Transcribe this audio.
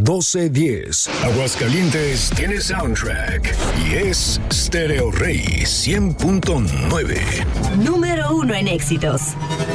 1210. Aguascalientes tiene soundtrack y es Stereo Rey 100.9. Número 1 en éxitos.